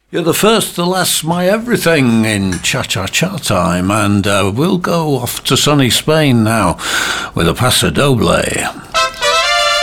You're the first, the last, my everything in cha-cha-cha time, and we'll go off to sunny Spain now with a Paso Doble.